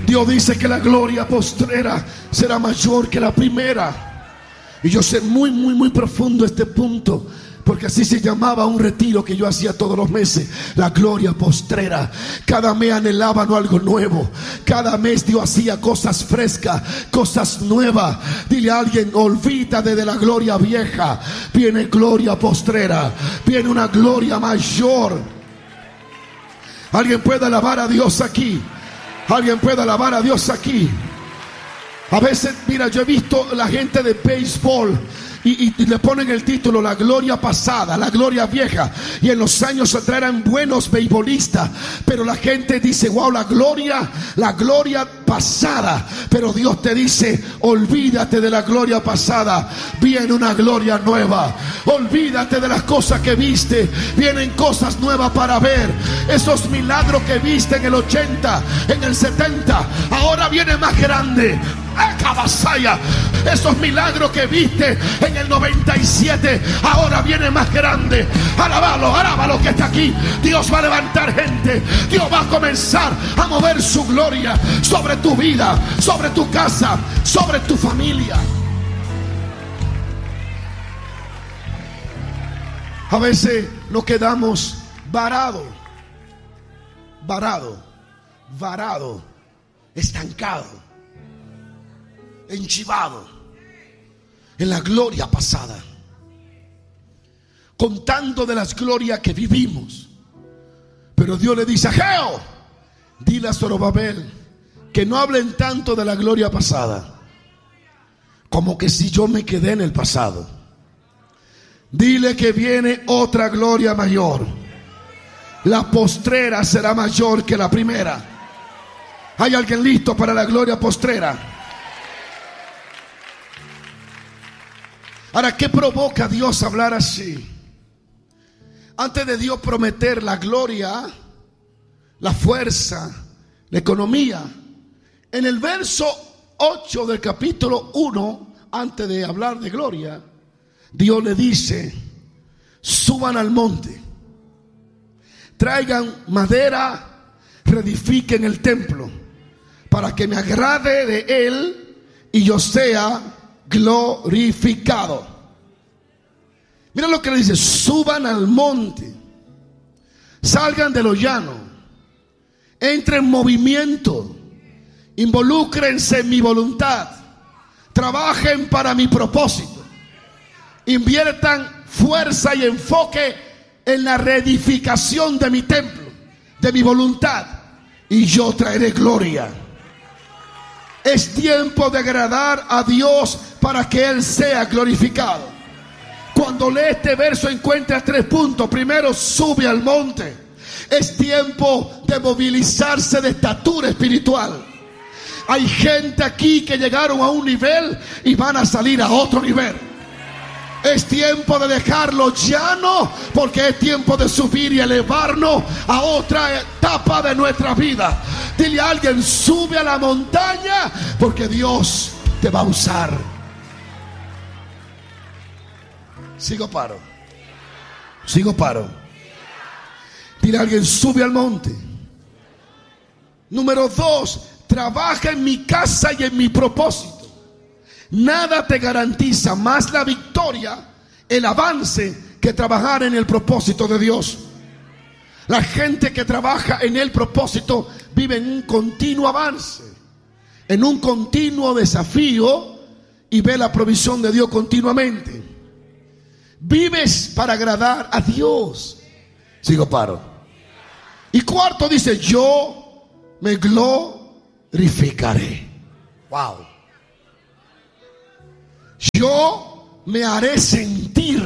Dios dice que la gloria postrera será mayor que la primera. Y yo sé muy profundo este punto, porque así se llamaba un retiro que yo hacía todos los meses, la gloria postrera. Cada mes anhelaban algo nuevo. Cada mes Dios hacía cosas frescas, cosas nuevas. Dile a alguien: olvídate de la gloria vieja. Viene gloria postrera, viene una gloria mayor. Alguien puede alabar a Dios aquí. Alguien puede alabar a Dios aquí. A veces, mira, yo he visto la gente de béisbol y le ponen el título la gloria pasada, la gloria vieja, y en los años atrás eran buenos beisbolistas, pero la gente dice: wow, la gloria pasada. Pero Dios te dice: olvídate de la gloria pasada, viene una gloria nueva. Olvídate de las cosas que viste, vienen cosas nuevas para ver. Esos milagros que viste en el 80, en el 70, ahora viene más grande. Esos milagros que viste en el 97, ahora viene más grande. Alábalo que está aquí. Dios va a levantar gente. Dios va a comenzar a mover su gloria sobre tu vida, sobre tu casa, sobre tu familia. A veces nos quedamos varados, estancados, enchivado en la gloria pasada, contando de las glorias que vivimos. Pero Dios le dice a Geo: dile a Zorobabel que no hablen tanto de la gloria pasada, como que si yo me quedé en el pasado. Dile que viene otra gloria mayor. La postrera será mayor que la primera. ¿Hay alguien listo para la gloria postrera? Ahora, ¿qué provoca a Dios hablar así? Antes de Dios prometer la gloria, la fuerza, la economía, en el verso 8 del capítulo 1, antes de hablar de gloria, Dios le dice: suban al monte, traigan madera, reedifiquen el templo, para que me agrade de él y yo sea glorificado. Mira lo que le dice: suban al monte, salgan de lo llano, entren en movimiento, involúcrense en mi voluntad, trabajen para mi propósito, inviertan fuerza y enfoque en la reedificación de mi templo, de mi voluntad, y yo traeré gloria. Es tiempo de agradar a Dios para que Él sea glorificado. Cuando lee este verso encuentra 3 puntos. Primero, sube al monte. Es tiempo de movilizarse de estatura espiritual. Hay gente aquí que llegaron a un nivel y van a salir a otro nivel. Es tiempo de dejarlo llano, porque es tiempo de subir y elevarnos a otra etapa de nuestra vida. Dile a alguien: sube a la montaña, porque Dios te va a usar. Sigo paro. Dile a alguien: sube al monte. Número 2, trabaja en mi casa y en mi propósito. Nada te garantiza más la victoria, el avance, que trabajar en el propósito de Dios. La gente que trabaja en el propósito vive en un continuo avance, en un continuo desafío, y ve la provisión de Dios continuamente. Vives para agradar a Dios. Sigo paro. Y 4 dice: yo me glorificaré. Wow. Yo me haré sentir.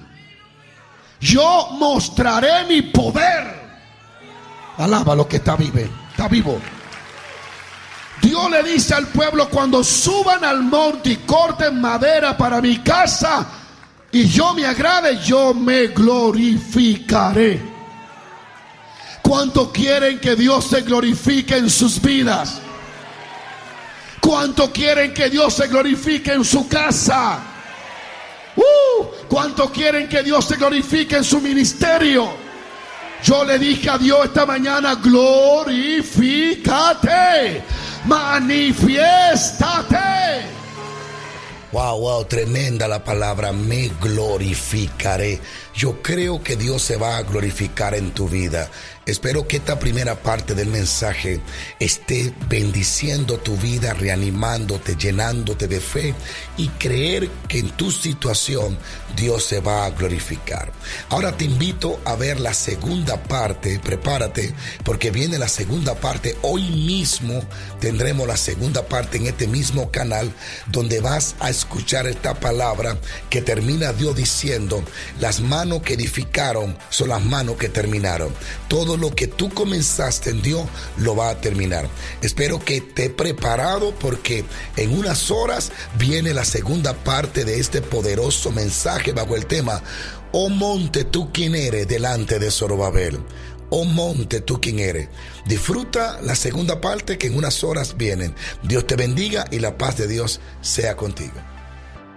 Yo mostraré mi poder. Alaba lo que está vivo. Dios le dice al pueblo: cuando suban al monte y corten madera para mi casa y yo me agrade, yo me glorificaré. ¿Cuánto quieren que Dios se glorifique en sus vidas? ¿Cuánto quieren que Dios se glorifique en su casa? ¿Cuánto quieren que Dios se glorifique en su ministerio? Yo le dije a Dios esta mañana: glorifícate. manifiéstate. Wow, tremenda la palabra, me glorificaré. Yo creo que Dios se va a glorificar en tu vida. Espero que esta primera parte del mensaje esté bendiciendo tu vida, reanimándote, llenándote de fe y creer que en tu situación Dios se va a glorificar. Ahora te invito a ver la segunda parte. Prepárate porque viene la segunda parte. Hoy mismo tendremos la segunda parte en este mismo canal, donde vas a escuchar esta palabra que termina Dios diciendo: las manos que edificaron son las manos que terminaron. Todo lo que tú comenzaste en Dios lo va a terminar. Espero que esté preparado porque en unas horas viene la segunda parte de este poderoso mensaje bajo el tema: oh monte, tú quién eres delante de Zorobabel. Oh monte, tú quién eres. Disfruta la segunda parte que en unas horas vienen. Dios te bendiga y la paz de Dios sea contigo.